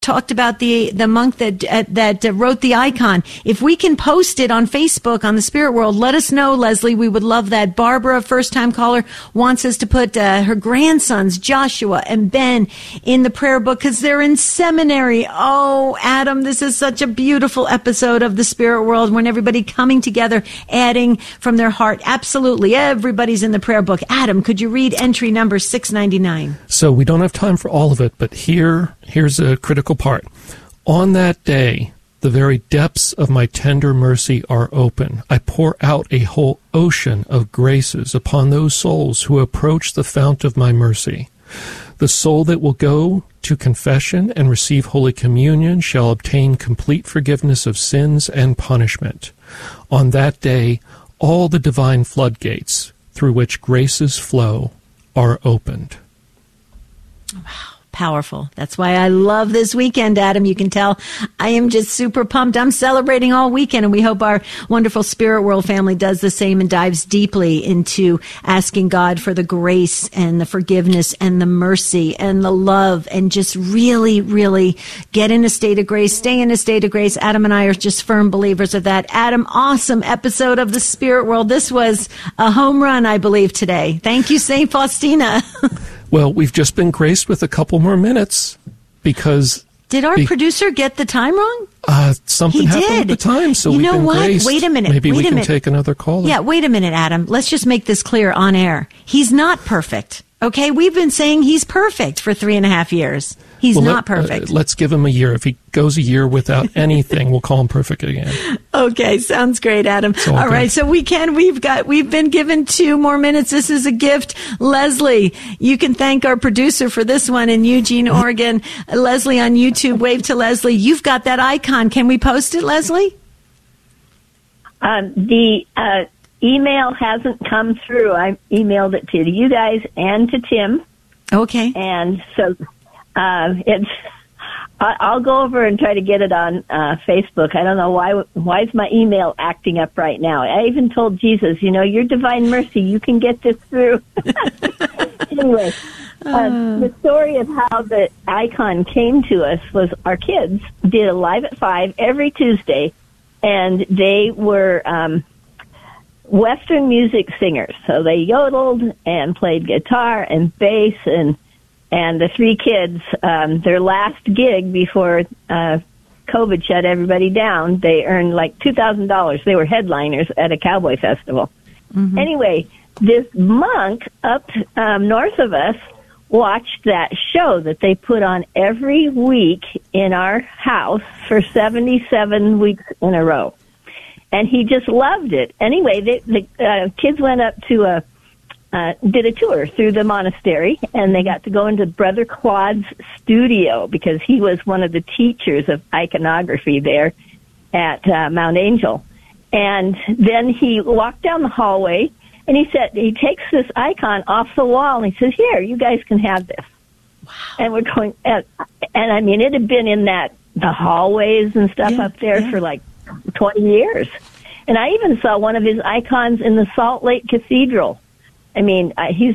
talked about the monk that wrote the icon. If we can post it on Facebook on the Spirit World, let us know, Leslie. We would love that. Barbara, first-time caller, wants us to put her grandsons, Joshua and Ben, in the prayer book because they're in seminary. Oh, Adam, this is such a beautiful episode of the Spirit World when everybody coming together, adding from their heart. Absolutely. Everybody's in the prayer book. Adam, could you read entry number 699? So we don't have time for all of it, but here's a critical part. On that day, the very depths of my tender mercy are open. I pour out a whole ocean of graces upon those souls who approach the fount of my mercy. The soul that will go to confession and receive Holy Communion shall obtain complete forgiveness of sins and punishment. On that day, all the divine floodgates through which graces flow are opened. Wow. Powerful. That's why I love this weekend, Adam. You can tell I am just super pumped. I'm celebrating all weekend, and we hope our wonderful Spirit World family does the same and dives deeply into asking God for the grace and the forgiveness and the mercy and the love, and just really, really get in a state of grace, stay in a state of grace. Adam and I are just firm believers of that. Adam, awesome episode of the Spirit World. This was a home run, I believe, today. Thank you, St. Faustina. Well, we've just been graced with a couple more minutes because... Did our producer get the time wrong? Something happened with the time, so we've been graced. Wait a minute. Maybe we can take another caller. Yeah, wait a minute, Adam. Let's just make this clear on air. He's not perfect, okay? We've been saying he's perfect for 3.5 years. He's not perfect. Let's give him a year. If he goes a year without anything, we'll call him perfect again. Okay, sounds great, Adam. All right, so we've been given 2 more minutes. This is a gift. Leslie, you can thank our producer for this one in Eugene, Oregon. Leslie on YouTube, wave to Leslie. You've got that icon. Can we post it, Leslie? The email hasn't come through. I emailed it to you guys and to Tim. Okay. And so... I'll go over and try to get it on Facebook. I don't know why is my email acting up right now. I even told Jesus, your divine mercy, you can get this through. Anyway, the story of how the icon came to us was our kids did a Live at 5 every Tuesday, and they were Western music singers. So they yodeled and played guitar and bass, and the 3 kids, their last gig before COVID shut everybody down, they earned like $2,000. They were headliners at a cowboy festival. Mm-hmm. Anyway, this monk up north of us watched that show that they put on every week in our house for 77 weeks in a row. And he just loved it. Anyway, the kids went up to did a tour through the monastery, and they got to go into Brother Claude's studio because he was one of the teachers of iconography there at Mount Angel. And then he walked down the hallway, and he takes this icon off the wall, and he says, "Here, you guys can have this." Wow. And we're going, and I mean, it had been in the hallways and stuff up there for like 20 years. And I even saw one of his icons in the Salt Lake Cathedral. I mean,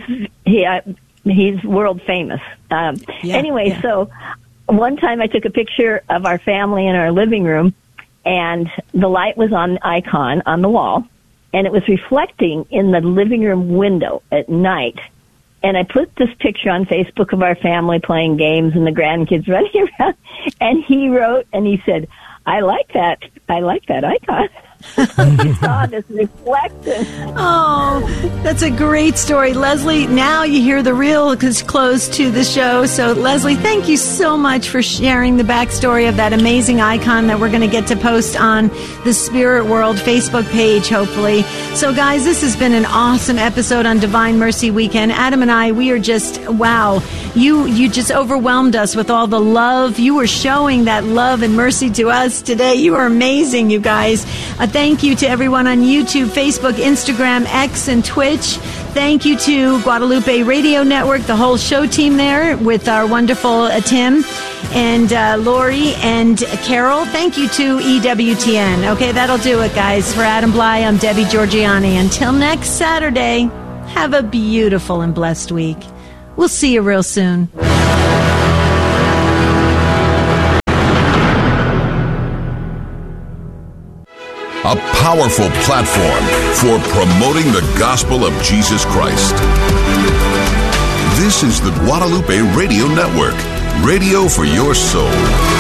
he's world famous. So one time I took a picture of our family in our living room, and the light was on the icon on the wall, and it was reflecting in the living room window at night. And I put this picture on Facebook of our family playing games and the grandkids running around, and he wrote, and he said, I like that icon." He saw this reflection. Oh, that's a great story. Leslie, now you hear the real close to the show. So, Leslie, thank you so much for sharing the backstory of that amazing icon that we're going to get to post on the Spirit World Facebook page, hopefully. So, guys, this has been an awesome episode on Divine Mercy Weekend. Adam and I, we are just, wow. You just overwhelmed us with all the love. You were showing that love and mercy to us today. You are amazing, you guys. Thank you to everyone on YouTube, Facebook, Instagram, X, and Twitch. Thank you to Guadalupe Radio Network, the whole show team there with our wonderful Tim and Lori and Carol. Thank you to EWTN. Okay, that'll do it, guys. For Adam Bly, I'm Debbie Georgiani. Until next Saturday, have a beautiful and blessed week. We'll see you real soon. a powerful platform for promoting the gospel of Jesus Christ. This is the Guadalupe Radio Network, radio for your soul.